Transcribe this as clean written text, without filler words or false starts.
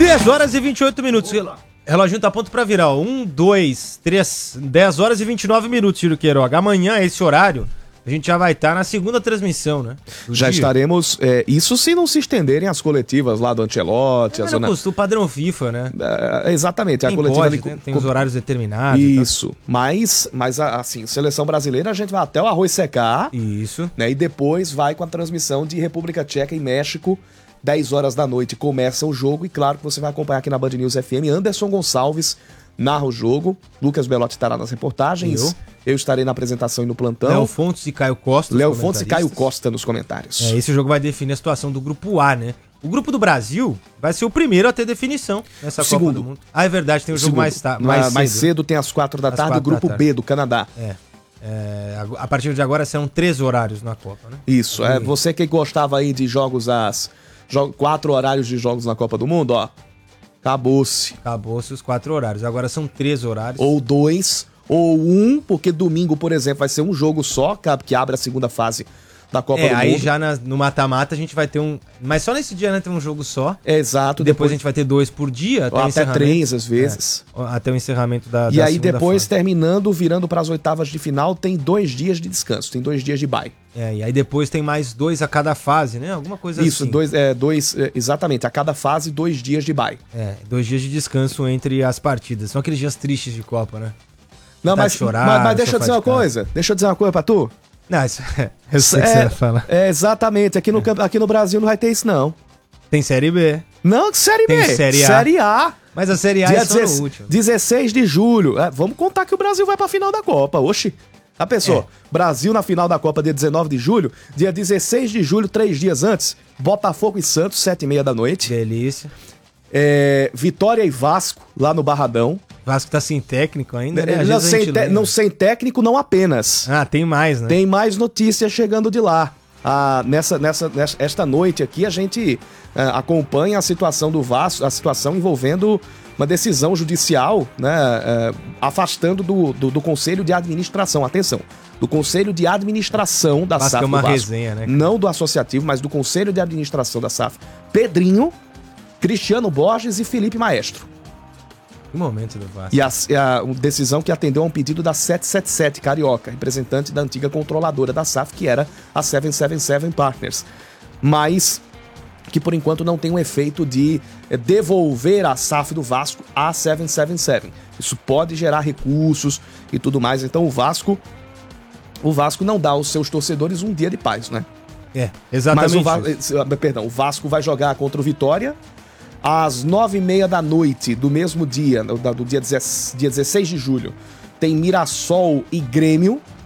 10 horas e 28 minutos. Reloginho tá pronto pra virar. 1, 2, 3, 10 horas e 29 minutos, Ciro Queiroga. Amanhã, esse horário, a gente já vai estar na segunda transmissão, né? Já estaremos, isso se não se estenderem as coletivas lá do Ancelotti. O padrão FIFA, né? Exatamente, a coletiva pode, né? Tem os horários determinados. Isso, mas assim, seleção brasileira a gente vai até o arroz secar. Isso. Né? E depois vai com a transmissão de República Tcheca e México. 10 horas da noite começa o jogo e claro que você vai acompanhar aqui na Band News FM. Anderson Gonçalves narra o jogo, Lucas Belotti estará nas reportagens, eu estarei na apresentação e no plantão. Léo Fontes e Caio Costa. Léo Fontes e Caio Costa nos comentários. Esse jogo vai definir a situação do grupo A, né? O grupo do Brasil vai ser o primeiro a ter definição nessa Copa do Mundo. Ah, é verdade, tem um jogo mais cedo tem às 4 da tarde, o grupo B do Canadá. A partir de agora serão 3 horários na Copa, né? Isso, você que gostava aí de jogos 4 horários de jogos na Copa do Mundo, ó. Acabou-se os 4 horários. Agora são 3 horários. Ou 2, ou 1, porque domingo, por exemplo, vai ser um jogo só, que abre a segunda fase da Copa do Mundo. Aí já no mata-mata a gente vai ter um... Mas só nesse dia, né, tem um jogo só. Exato. Depois a gente vai ter 2 por dia. Até 3, às vezes. Até o encerramento da E aí depois, terminando, virando para as oitavas de final, tem 2 dias de descanso, tem 2 dias de bye. E aí depois tem mais 2 a cada fase, né? Alguma coisa assim. Isso, exatamente. A cada fase, 2 dias de bye. 2 dias de descanso entre as partidas. São aqueles dias tristes de Copa, né? Não, mas deixa eu dizer uma coisa. Deixa eu dizer uma coisa pra tu. Não, isso eu sei que você vai falar. Exatamente. Aqui no Brasil não vai ter isso, não. Tem Série B. Não, Série B. Tem Série A. Série A. Mas a Série A é só no último. 16 de julho. Vamos contar que o Brasil vai pra final da Copa. Oxi. A pessoa, Brasil na final da Copa, dia 19 de julho. Dia 16 de julho, 3 dias antes, Botafogo e Santos, 7h30 da noite. Delícia. Vitória e Vasco, lá no Barradão. Vasco tá sem técnico ainda, né? Não sem técnico, não apenas. Tem mais, né? Tem mais notícias chegando de lá. Esta noite aqui a gente acompanha a situação do Vasco, a situação envolvendo uma decisão judicial, né, afastando do Conselho de Administração. Atenção, do Conselho de Administração da SAF. É uma resenha, né? Não do Associativo, mas do Conselho de Administração da SAF. Pedrinho, Cristiano Borges e Felipe Maestro. Que momento do Vasco. E a decisão que atendeu a um pedido da 777 Carioca, representante da antiga controladora da SAF, que era a 777 Partners. Mas que por enquanto não tem um efeito de devolver a SAF do Vasco à 777. Isso pode gerar recursos e tudo mais. Então o Vasco não dá aos seus torcedores um dia de paz, né? Exatamente. Mas o Vasco vai jogar contra o Vitória às 9h30 da noite do mesmo dia, do dia 16 de julho. Tem Mirassol e Grêmio,